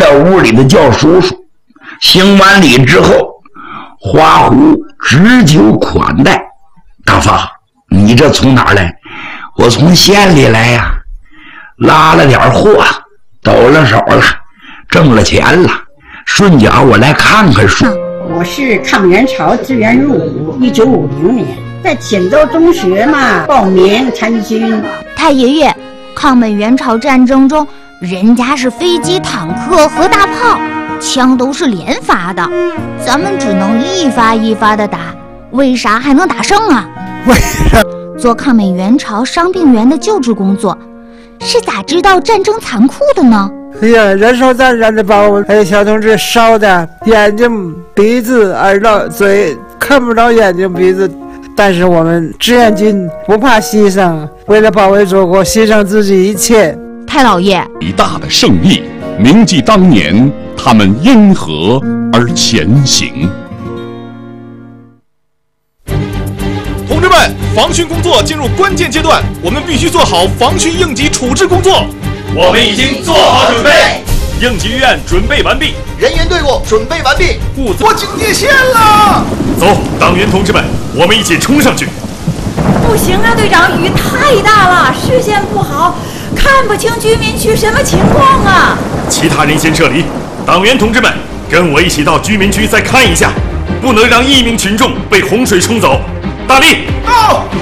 到屋里头叫叔叔。行完礼之后，花狐置酒款待。大发，你这从哪儿来？我从县里来呀，拉了点货，抖了手了，挣了钱了，顺脚我来看看书。 我是抗元朝资源入伍，1950年在锦州中学嘛报名参军。 太爷爷，抗美援朝战争中，人家是飞机、坦克和大炮，枪都是连发的，咱们只能一发一发的打，为啥还能打胜啊？ 为啥？ 做抗美援朝伤病员的救治工作，是咋知道战争残酷的呢？ 哎呀，燃烧弹燃的把我们小同志烧的眼睛、鼻子、耳朵、嘴看不着眼睛、鼻子，但是我们志愿军不怕牺牲，为了保卫祖国，牺牲自己一切。 太老爷， 伟大的胜利铭记当年他们因何而前行。 同志们，防汛工作进入关键阶段，我们必须做好防汛应急处置工作。 我们已经做好准备， 应急预案准备完毕， 人员队伍准备完毕， 物资过警戒线了。走，党员同志们，我们一起冲上去。 不行啊，队长，雨太大了，视线不好，看不清居民区什么情况啊。 其他人先撤离，党员同志们，跟我一起到居民区再看一下，不能让一名群众被洪水冲走。大力，到！